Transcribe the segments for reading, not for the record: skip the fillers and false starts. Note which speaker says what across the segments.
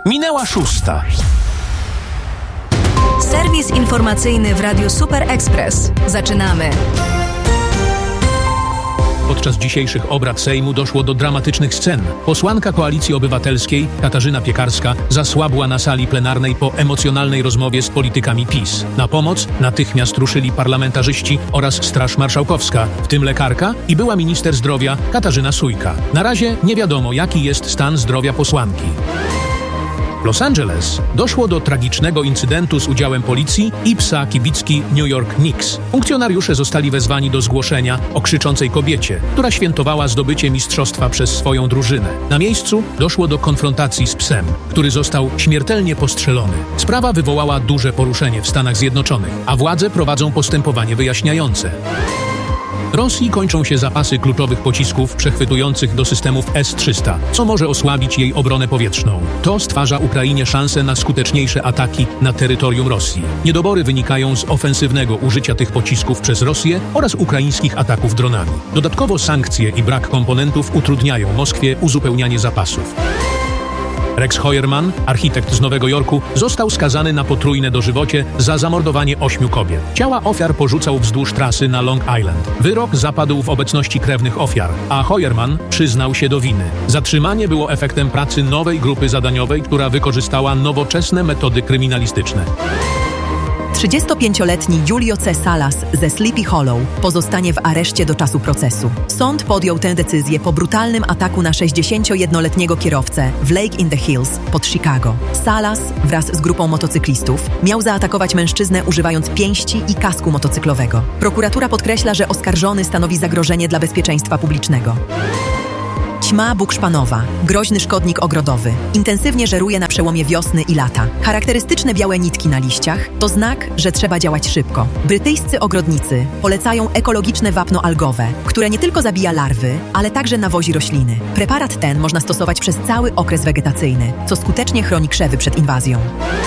Speaker 1: Minęła 6.
Speaker 2: Serwis informacyjny w Radiu Super Express. Zaczynamy.
Speaker 1: Podczas dzisiejszych obrad Sejmu doszło do dramatycznych scen. Posłanka Koalicji Obywatelskiej, Katarzyna Piekarska, zasłabła na sali plenarnej po emocjonalnej rozmowie z politykami PiS. Na pomoc natychmiast ruszyli parlamentarzyści oraz Straż Marszałkowska, w tym lekarka i była minister zdrowia Katarzyna Sójka. Na razie nie wiadomo, jaki jest stan zdrowia posłanki. W Los Angeles doszło do tragicznego incydentu z udziałem policji i psa kibicki New York Knicks. Funkcjonariusze zostali wezwani do zgłoszenia o krzyczącej kobiecie, która świętowała zdobycie mistrzostwa przez swoją drużynę. Na miejscu doszło do konfrontacji z psem, który został śmiertelnie postrzelony. Sprawa wywołała duże poruszenie w Stanach Zjednoczonych, a władze prowadzą postępowanie wyjaśniające. W Rosji kończą się zapasy kluczowych pocisków przechwytujących do systemów S-300, co może osłabić jej obronę powietrzną. To stwarza Ukrainie szansę na skuteczniejsze ataki na terytorium Rosji. Niedobory wynikają z ofensywnego użycia tych pocisków przez Rosję oraz ukraińskich ataków dronami. Dodatkowo sankcje i brak komponentów utrudniają Moskwie uzupełnianie zapasów. Rex Heuermann, architekt z Nowego Jorku, został skazany na potrójne dożywocie za zamordowanie 8 kobiet. Ciała ofiar porzucał wzdłuż trasy na Long Island. Wyrok zapadł w obecności krewnych ofiar, a Heuermann przyznał się do winy. Zatrzymanie było efektem pracy nowej grupy zadaniowej, która wykorzystała nowoczesne metody kryminalistyczne.
Speaker 3: 35-letni Julio C. Salas ze Sleepy Hollow pozostanie w areszcie do czasu procesu. Sąd podjął tę decyzję po brutalnym ataku na 61-letniego kierowcę w Lake in the Hills pod Chicago. Salas wraz z grupą motocyklistów miał zaatakować mężczyznę używając pięści i kasku motocyklowego. Prokuratura podkreśla, że oskarżony stanowi zagrożenie dla bezpieczeństwa publicznego. Ćma bukszpanowa, groźny szkodnik ogrodowy, intensywnie żeruje na przełomie wiosny i lata. Charakterystyczne białe nitki na liściach to znak, że trzeba działać szybko. Brytyjscy ogrodnicy polecają ekologiczne wapno algowe, które nie tylko zabija larwy, ale także nawozi rośliny. Preparat ten można stosować przez cały okres wegetacyjny, co skutecznie chroni krzewy przed inwazją.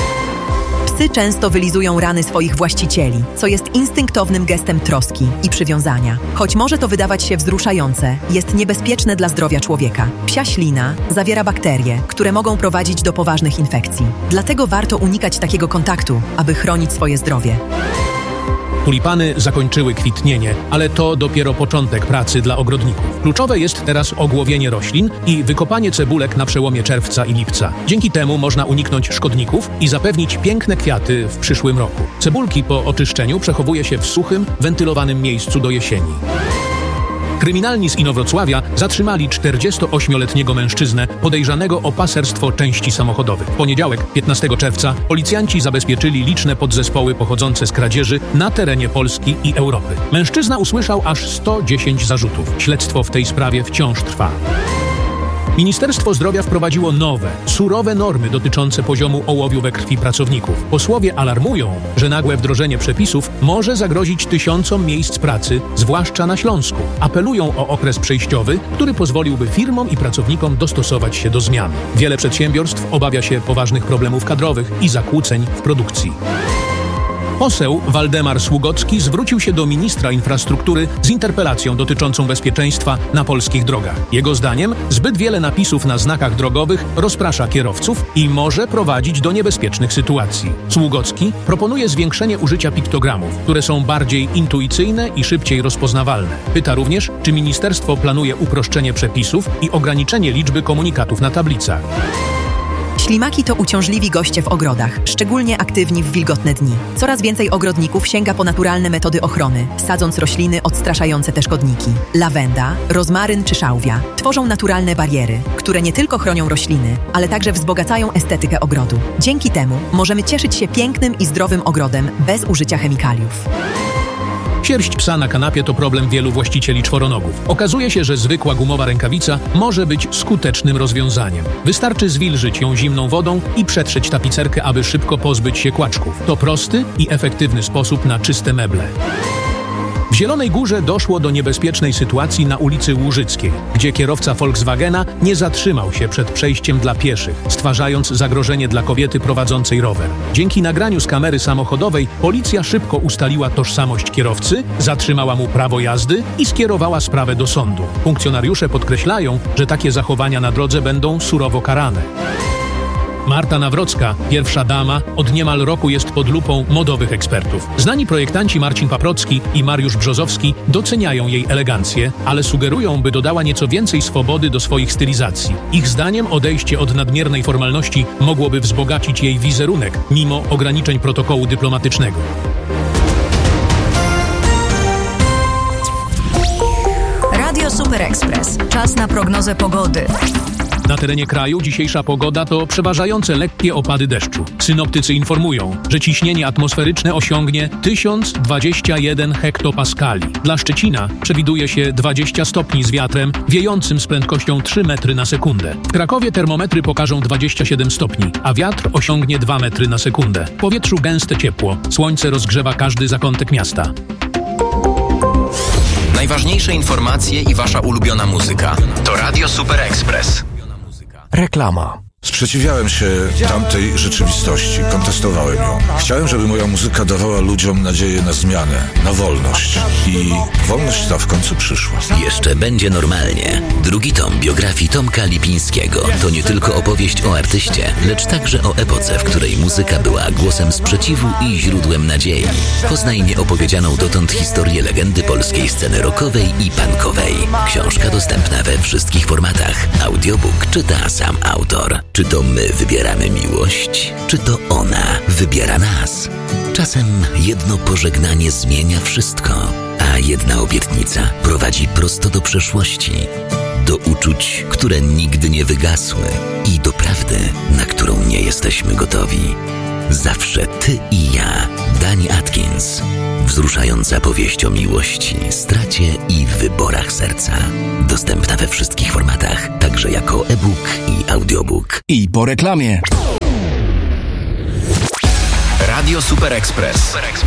Speaker 3: Psy często wylizują rany swoich właścicieli, co jest instynktownym gestem troski i przywiązania. Choć może to wydawać się wzruszające, jest niebezpieczne dla zdrowia człowieka. Psia ślina zawiera bakterie, które mogą prowadzić do poważnych infekcji. Dlatego warto unikać takiego kontaktu, aby chronić swoje zdrowie.
Speaker 1: Tulipany zakończyły kwitnienie, ale to dopiero początek pracy dla ogrodników. Kluczowe jest teraz ogłowienie roślin i wykopanie cebulek na przełomie czerwca i lipca. Dzięki temu można uniknąć szkodników i zapewnić piękne kwiaty w przyszłym roku. Cebulki po oczyszczeniu przechowuje się w suchym, wentylowanym miejscu do jesieni. Kryminalni z Inowrocławia zatrzymali 48-letniego mężczyznę podejrzanego o paserstwo części samochodowych. W poniedziałek, 15 czerwca, policjanci zabezpieczyli liczne podzespoły pochodzące z kradzieży na terenie Polski i Europy. Mężczyzna usłyszał aż 110 zarzutów. Śledztwo w tej sprawie wciąż trwa. Ministerstwo Zdrowia wprowadziło nowe, surowe normy dotyczące poziomu ołowiu we krwi pracowników. Posłowie alarmują, że nagłe wdrożenie przepisów może zagrozić tysiącom miejsc pracy, zwłaszcza na Śląsku. Apelują o okres przejściowy, który pozwoliłby firmom i pracownikom dostosować się do zmian. Wiele przedsiębiorstw obawia się poważnych problemów kadrowych i zakłóceń w produkcji. Poseł Waldemar Sługocki zwrócił się do ministra infrastruktury z interpelacją dotyczącą bezpieczeństwa na polskich drogach. Jego zdaniem zbyt wiele napisów na znakach drogowych rozprasza kierowców i może prowadzić do niebezpiecznych sytuacji. Sługocki proponuje zwiększenie użycia piktogramów, które są bardziej intuicyjne i szybciej rozpoznawalne. Pyta również, czy ministerstwo planuje uproszczenie przepisów i ograniczenie liczby komunikatów na tablicach.
Speaker 3: Ślimaki to uciążliwi goście w ogrodach, szczególnie aktywni w wilgotne dni. Coraz więcej ogrodników sięga po naturalne metody ochrony, sadząc rośliny odstraszające te szkodniki. Lawenda, rozmaryn czy szałwia tworzą naturalne bariery, które nie tylko chronią rośliny, ale także wzbogacają estetykę ogrodu. Dzięki temu możemy cieszyć się pięknym i zdrowym ogrodem bez użycia chemikaliów.
Speaker 1: Sierść psa na kanapie to problem wielu właścicieli czworonogów. Okazuje się, że zwykła gumowa rękawica może być skutecznym rozwiązaniem. Wystarczy zwilżyć ją zimną wodą i przetrzeć tapicerkę, aby szybko pozbyć się kłaczków. To prosty i efektywny sposób na czyste meble. W Zielonej Górze doszło do niebezpiecznej sytuacji na ulicy Łużyckiej, gdzie kierowca Volkswagena nie zatrzymał się przed przejściem dla pieszych, stwarzając zagrożenie dla kobiety prowadzącej rower. Dzięki nagraniu z kamery samochodowej policja szybko ustaliła tożsamość kierowcy, zatrzymała mu prawo jazdy i skierowała sprawę do sądu. Funkcjonariusze podkreślają, że takie zachowania na drodze będą surowo karane. Marta Nawrocka, pierwsza dama, od niemal roku jest pod lupą modowych ekspertów. Znani projektanci Marcin Paprocki i Mariusz Brzozowski doceniają jej elegancję, ale sugerują, by dodała nieco więcej swobody do swoich stylizacji. Ich zdaniem odejście od nadmiernej formalności mogłoby wzbogacić jej wizerunek, mimo ograniczeń protokołu dyplomatycznego.
Speaker 2: Radio Super Express. Czas na prognozę pogody.
Speaker 1: Na terenie kraju dzisiejsza pogoda to przeważające lekkie opady deszczu. Synoptycy informują, że ciśnienie atmosferyczne osiągnie 1021 hektopaskali. Dla Szczecina przewiduje się 20 stopni z wiatrem wiejącym z prędkością 3 metry na sekundę. W Krakowie termometry pokażą 27 stopni, a wiatr osiągnie 2 metry na sekundę. W powietrzu gęste ciepło. Słońce rozgrzewa każdy zakątek miasta.
Speaker 4: Najważniejsze informacje i wasza ulubiona muzyka. To Radio Super Express.
Speaker 5: Reklama.
Speaker 6: Sprzeciwiałem się tamtej rzeczywistości, kontestowałem ją. Chciałem, żeby moja muzyka dawała ludziom nadzieję na zmianę, na wolność. I wolność ta w końcu przyszła.
Speaker 7: Jeszcze będzie normalnie. Drugi tom biografii Tomka Lipińskiego to nie tylko opowieść o artyście, lecz także o epoce, w której muzyka była głosem sprzeciwu i źródłem nadziei. Poznaj nieopowiedzianą dotąd historię legendy polskiej sceny rockowej i punkowej. Książka dostępna we wszystkich formatach. Audiobook czyta sam autor. Czy to my wybieramy miłość, czy to ona wybiera nas? Czasem jedno pożegnanie zmienia wszystko, a jedna obietnica prowadzi prosto do przeszłości, do uczuć, które nigdy nie wygasły i do prawdy, na którą nie jesteśmy gotowi. Zawsze ty i ja. Dani Atkins. Wzruszająca powieść o miłości, stracie i wyborach serca. Dostępna we wszystkich formatach, także jako e-book i audiobook.
Speaker 5: I po reklamie.
Speaker 4: Radio Super Express.